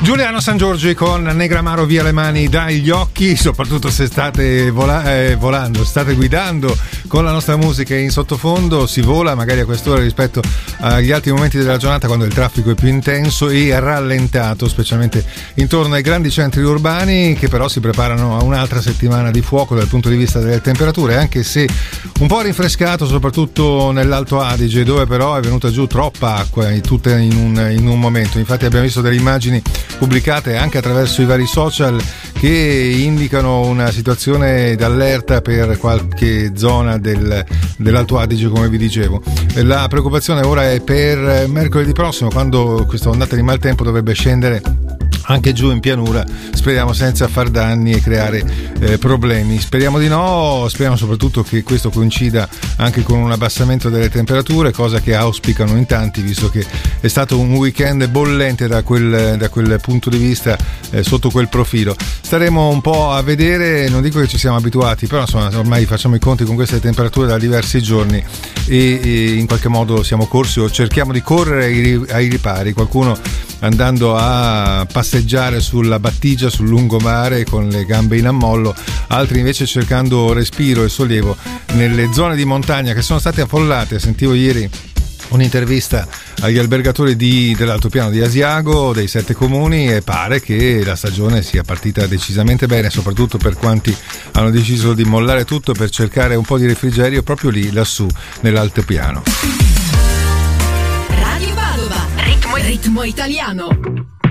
Giuliano Sangiorgi con Negramaro via le mani dagli occhi, soprattutto se state volando, state guidando con la nostra musica in sottofondo, si vola magari a quest'ora rispetto agli altri momenti della giornata quando il traffico è più intenso e rallentato, specialmente intorno ai grandi centri urbani, che però si preparano a un'altra settimana di fuoco dal punto di vista delle temperature, anche se un po' rinfrescato soprattutto nell'Alto Adige, dove però è venuta giù troppa acqua tutta in un momento. Infatti abbiamo visto delle immagini pubblicate anche attraverso i vari social che indicano una situazione d'allerta per qualche zona dell'Alto Adige, come vi dicevo. La preoccupazione ora è per mercoledì prossimo, quando questa ondata di maltempo dovrebbe scendere anche giù in pianura, speriamo senza far danni e creare problemi. Speriamo di no, speriamo soprattutto che questo coincida anche con un abbassamento delle temperature, cosa che auspicano in tanti, visto che è stato un weekend bollente da quel punto di vista, sotto quel profilo. Staremo un po' a vedere, non dico che ci siamo abituati, però insomma ormai facciamo i conti con queste temperature da diversi giorni e in qualche modo siamo corsi o cerchiamo di correre ai ripari, qualcuno andando a passeggiare sulla battigia, sul lungomare con le gambe in ammollo, altri invece cercando respiro e sollievo nelle zone di montagna che sono state affollate. Sentivo ieri un'intervista agli albergatori dell'altopiano di Asiago, dei 7 comuni, e pare che la stagione sia partita decisamente bene, soprattutto per quanti hanno deciso di mollare tutto per cercare un po' di refrigerio proprio lì, lassù, nell'altopiano. Radio Padova, ritmo italiano.